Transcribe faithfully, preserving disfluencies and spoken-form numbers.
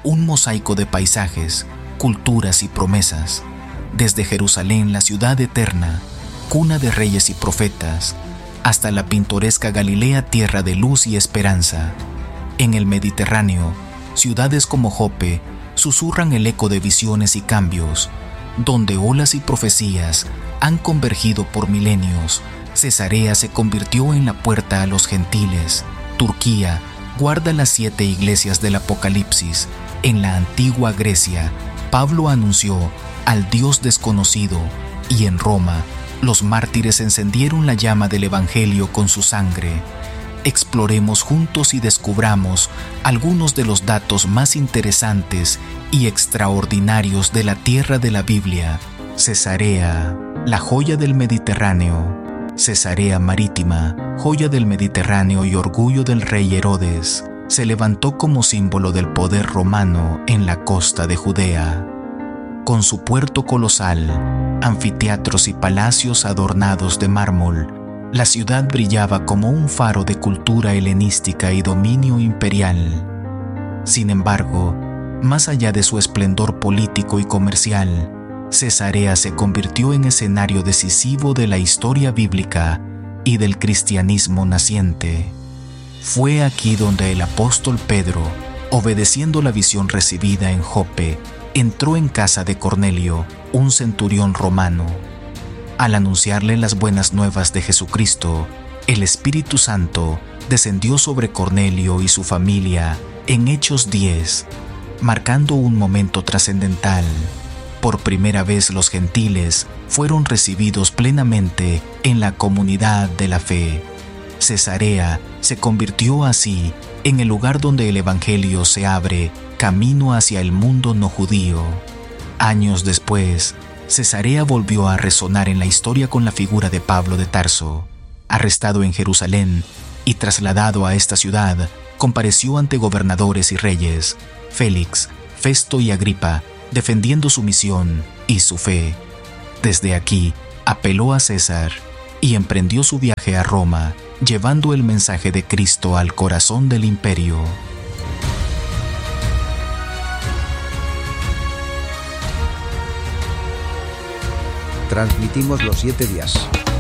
un mosaico de paisajes, culturas y promesas. Desde Jerusalén, la ciudad eterna, cuna de reyes y profetas, hasta la pintoresca Galilea, tierra de luz y esperanza. En el Mediterráneo, ciudades como Jope susurran el eco de visiones y cambios, donde olas y profecías han convergido por milenios. Cesarea se convirtió en la puerta a los gentiles. Turquía guarda las siete iglesias del Apocalipsis. En la antigua Grecia, Pablo anunció al Dios desconocido, y en Roma, los mártires encendieron la llama del Evangelio con su sangre. Exploremos juntos y descubramos algunos de los datos más interesantes y extraordinarios de la tierra de la Biblia. Cesarea, la joya del Mediterráneo. Cesarea Marítima, joya del Mediterráneo y orgullo del rey Herodes, se levantó como símbolo del poder romano en la costa de Judea. Con su puerto colosal, anfiteatros y palacios adornados de mármol, la ciudad brillaba como un faro de cultura helenística y dominio imperial. Sin embargo, más allá de su esplendor político y comercial, Cesarea se convirtió en escenario decisivo de la historia bíblica y del cristianismo naciente. Fue aquí donde el apóstol Pedro, obedeciendo la visión recibida en Jope, entró en casa de Cornelio, un centurión romano. Al anunciarle las buenas nuevas de Jesucristo, el Espíritu Santo descendió sobre Cornelio y su familia en Hechos diez, marcando un momento trascendental. Por primera vez los gentiles fueron recibidos plenamente en la comunidad de la fe. Cesarea se convirtió así en el lugar donde el Evangelio se abre camino hacia el mundo no judío. Años después, Cesarea volvió a resonar en la historia con la figura de Pablo de Tarso. Arrestado en Jerusalén y trasladado a esta ciudad, compareció ante gobernadores y reyes, Félix, Festo y Agripa, defendiendo su misión y su fe. Desde aquí, apeló a César y emprendió su viaje a Roma, llevando el mensaje de Cristo al corazón del imperio. Transmitimos los siete días.